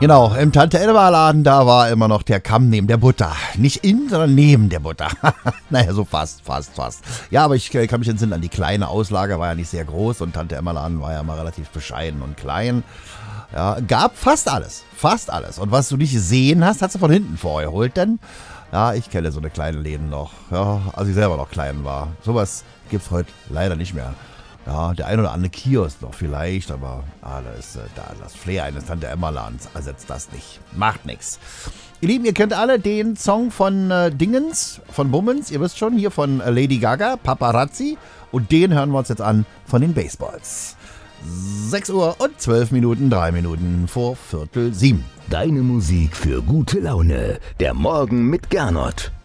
Genau, im Tante-Elmar-Laden, da war immer noch der Kamm neben der Butter. Nicht in, sondern neben der Butter. Naja, so fast. Ja, aber ich kann mich entsinnen an die kleine Auslage, war ja nicht sehr groß und Tante-Emma-Laden war ja mal relativ bescheiden und klein. Ja, gab fast alles. Und was du nicht gesehen hast, hast du von hinten vorgeholt, denn ja, ich kenne so eine kleine Läden noch. Ja, als ich selber noch klein war. Sowas gibt's heute leider nicht mehr. Ja, der ein oder andere Kiosk noch vielleicht, aber das Flair eines Tante-Emma-Ladens ersetzt das nicht. Macht nix. Ihr Lieben, ihr kennt alle den Song von Dingens, von Bummens, ihr wisst schon, hier von Lady Gaga, Paparazzi. Und den hören wir uns jetzt an von den Baseballs. 6 Uhr und 12 Minuten, 3 Minuten vor 6:45. Deine Musik für gute Laune. Der Morgen mit Gernot.